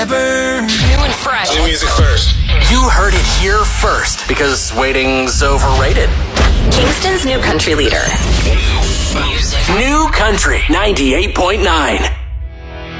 New and fresh. New music first. You heard it here first, because waiting's overrated. Kingston's new country leader. New Country 98.9.